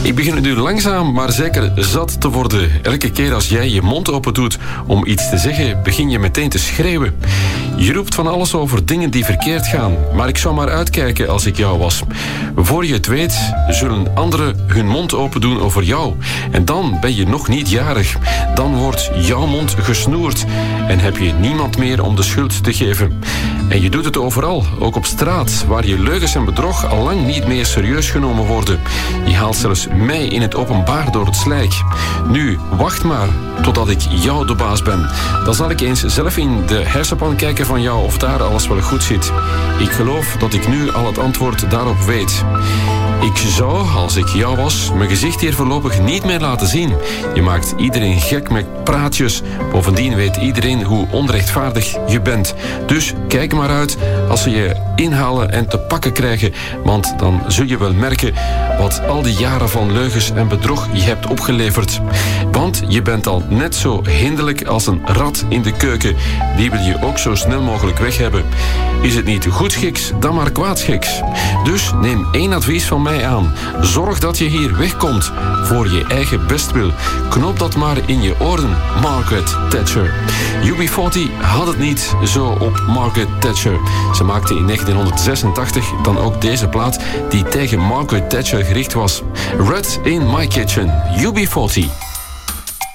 Ik begin het nu langzaam, maar zeker zat te worden. Elke keer als jij je mond open doet om iets te zeggen, begin je meteen te schreeuwen. Je roept van alles over dingen die verkeerd gaan, maar ik zou maar uitkijken als ik jou was. Voor je het weet, zullen anderen hun mond open doen over jou. En dan ben je nog niet jarig. Dan wordt jouw mond gesnoerd en heb je niemand meer om de schuld te geven. En je doet het overal, ook op straat, waar je leugens en bedrog al lang niet meer serieus genomen worden. Je haalt zelfs mij in het openbaar door het slijk. Nu, wacht maar totdat ik jou de baas ben. Dan zal ik eens zelf in de hersenpan kijken van jou of daar alles wel goed zit. Ik geloof dat ik nu al het antwoord daarop weet. Ik zou, als ik jou was, mijn gezicht hier voorlopig niet meer laten zien. Je maakt iedereen gek met praatjes. Bovendien weet iedereen hoe onrechtvaardig je bent. Dus kijk maar uit als ze je inhalen en te pakken krijgen. Want dan zul je wel merken wat al die jaren van leugens en bedrog je hebt opgeleverd. Want je bent al net zo hinderlijk als een rat in de keuken. Die wil je ook zo snel mogelijk weg hebben. Is het niet goedschiks, dan maar kwaadschiks. Dus neem 1 advies van mij aan. Zorg dat je hier wegkomt voor je eigen bestwil. Knop dat maar in je oren, Margaret Thatcher. UB40 had het niet zo op Margaret Thatcher. Ze maakte in 1986 dan ook deze plaat die tegen Margaret Thatcher gericht was. Red in My Kitchen, UB40.